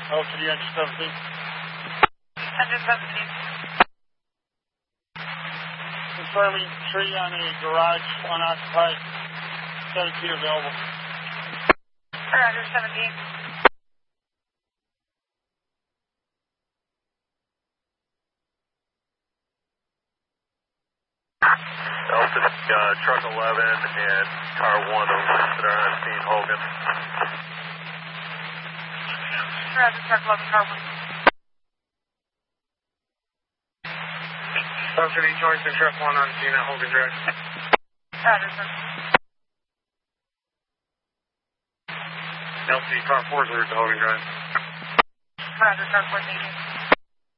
LCD 117. 117. Confirming tree on a garage unoccupied. 17 available. Roger, 17. Delta, truck 11 and car 1 that are on scene, Hogan. Roger, truck 11, car 1. Delta, joins the truck 1 on scene at Hogan Drive. Roger, sir. LC car 4 is to Hogan Drive. Roger, car 4, thank you.